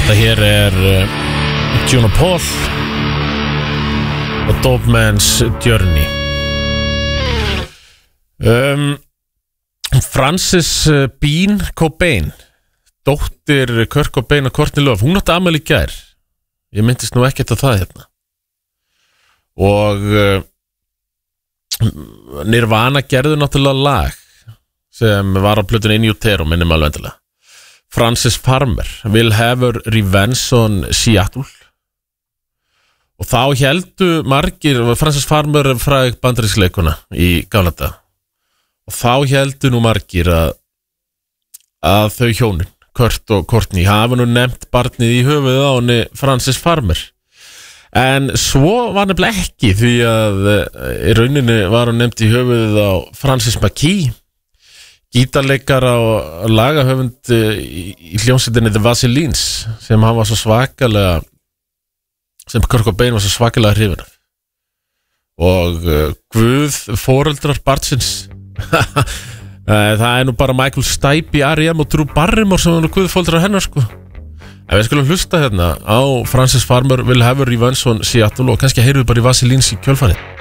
Þetta hér Juno Paul og Dope Man's Journey. Frances Bean Cobain, dóttir Kurt Cobain og Courtney Love, hún átti afmæli í gær. Ég myndist nú ekkert á það hérna. Og Nirvana gerðu náttúrulega lag sem var á plötunni In Utero, minnum alveg endilega. Frances Farmer Will Have Her Revenge on Seattle. Og þá héldu margir, Frances Farmer fræg bandarískleikuna í gamla daga. Og þá héldu nú margir að þau hjónin, Kurt og Courtney, hafa nú nefnt barnið í höfuðið á henni Frances Farmer. En svo var nefnilega ekki, því að í rauninni var hún nefnt í höfuðið á Francis McKee, gítarleikara og lagahöfund í hljómsveitinni The Vaselines, sem hann var svo svakalega, sem Kurt Cobain var svo svakalega hrifinn af. Og guð foreldrar barnsins það nú bara Michael Stipe, R.E.M. og Drew Barrymore sem var nú guð foreldrar hennar, sko. En við skulum hlusta hérna á Frances Farmer Will Have Her Revenge on Seattle og kannski heyrum við bara í Vaselines í kjölfarið.